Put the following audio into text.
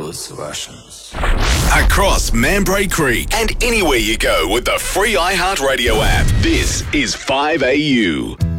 those Russians. Across Mambray Creek and anywhere you go with the free iHeartRadio app. This is 5AU.